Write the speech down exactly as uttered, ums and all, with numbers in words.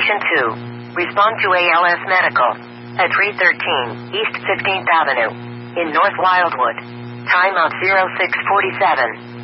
Patient two. Respond to A L S Medical. At three thirteen East fifteenth Avenue. In North Wildwood. Time of zero six forty-seven.